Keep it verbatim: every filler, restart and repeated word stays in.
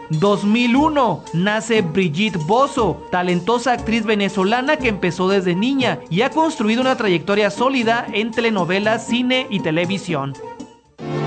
dos mil uno nace Brigitte Bozzo, talentosa actriz venezolana que empezó desde niña y ha construido una trayectoria sólida en telenovelas, cine y televisión.